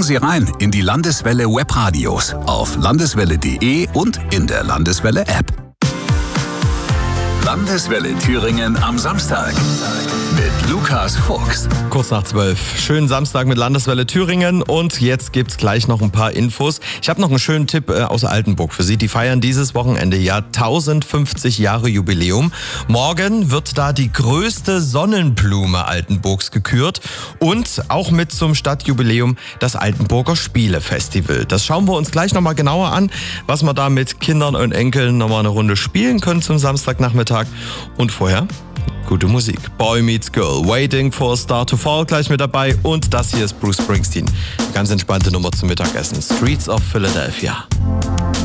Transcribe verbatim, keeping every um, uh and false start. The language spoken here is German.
Sie rein in die Landeswelle Webradios auf landeswelle punkt de und in der Landeswelle App. Landeswelle Thüringen am Samstag mit Lukas Fuchs. Kurz nach zwölf. Schönen Samstag mit Landeswelle Thüringen und jetzt gibt's gleich noch ein paar Infos. Ich habe noch einen schönen Tipp äh, aus Altenburg für Sie. Die feiern dieses Wochenende ja tausendfünfzig Jahre Jubiläum. Morgen wird da die größte Sonnenblume Altenburgs gekürt und auch mit zum Stadtjubiläum das Altenburger Spielefestival. Das schauen wir uns gleich nochmal genauer an, was wir da mit Kindern und Enkeln nochmal eine Runde spielen können zum Samstagnachmittag. Und vorher gute Musik. Boy Meets Girl, Waiting for a Star to Fall gleich mit dabei und das hier ist Bruce Springsteen. Eine ganz entspannte Nummer zum Mittagessen. Streets of Philadelphia.